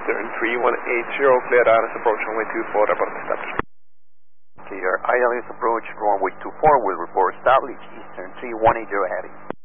Eastern 3180, cleared ILS approach runway 24, report established. Clear ILS approach runway 24 will report established Eastern 3180 heading.